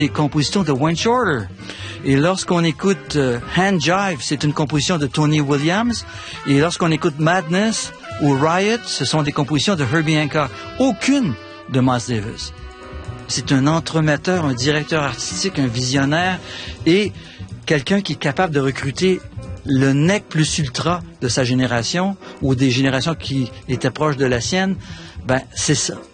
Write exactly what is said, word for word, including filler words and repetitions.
des compositions de Wayne Shorter. Et lorsqu'on écoute euh, Hand Jive, c'est une composition de Tony Williams. Et lorsqu'on écoute Madness ou Riot, ce sont des compositions de Herbie Hancock. Aucune de Miles Davis. C'est un entremetteur, un directeur artistique, un visionnaire et quelqu'un qui est capable de recruter le nec plus ultra de sa génération ou des générations qui étaient proches de la sienne. Ben, c'est ça.